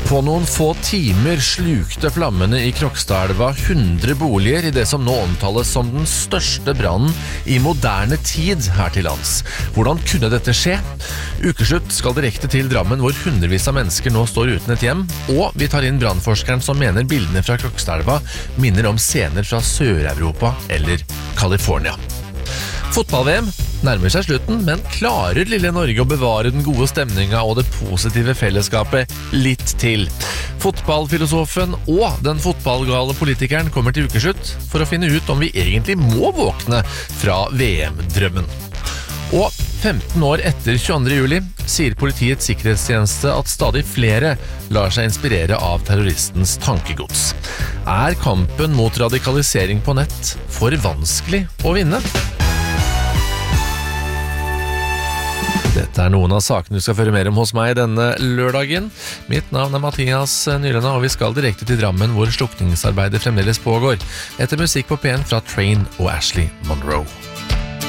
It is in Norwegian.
På noen få timer slukte flammene i Krokstadelva 100 boliger i det som nå omtales som den største brannen i moderne tid her til lands. Hvordan kunne dette skje? Ukeslutt skal direkte til Drammen, hvor hundrevis av mennesker nå står uten et hjem, og vi tar inn brannforskeren som mener bildene fra Krokstadelva minner om scener fra Sør-Europa eller California. Fotball-VM nærmer seg slutten, men klarer lille Norge å bevare den gode stemningen og det positive fellesskapet litt til? Fotballfilosofen og den fotballgale politikeren kommer til ukeslutt for å finne ut om vi egentlig må våkne fra VM-drømmen. Og 15 år etter 22. juli sier Politiets sikkerhetstjeneste at stadig flere lar seg inspirere av terroristens tankegods. Er kampen mot radikalisering på nett for vanskelig å vinne? Dette er noen av sakene du skal føre mer om hos meg denne lørdagen. Mitt navn er Mathias Nylund, og vi skal direkte til Drammen, hvor slukningsarbeidet fremdeles pågår. Etter musikk på P1 fra Train og Ashley Monroe.